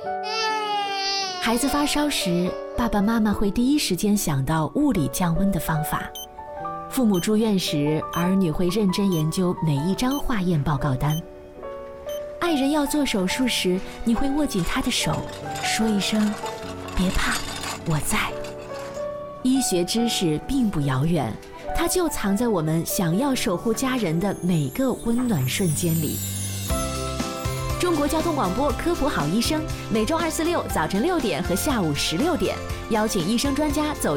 孩子发烧时，爸爸妈妈会第一时间想到物理降温的方法。父母住院时，儿女会认真研究每一张化验报告单。爱人要做手术时，你会握紧他的手，说一声“别怕，我在”。医学知识并不遥远，它就藏在我们想要守护家人的每个温暖瞬间里。中国交通广播科普好医生，每周2、4、6早晨6点和下午16点，邀请医生专家走